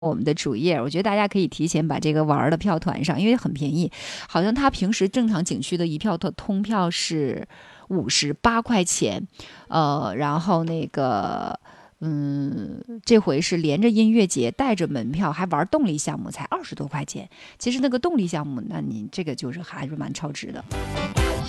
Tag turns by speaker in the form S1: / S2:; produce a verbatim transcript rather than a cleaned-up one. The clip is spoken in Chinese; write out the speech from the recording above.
S1: 我们的主页，我觉得大家可以提前把这个玩的票团上，因为很便宜，好像他平时正常景区的一票的通票是五十八块钱，呃，然后那个。嗯，这回是连着音乐节，带着门票，还玩动力项目，才二十多块钱。其实那个动力项目，那你这个就是还是蛮超值的。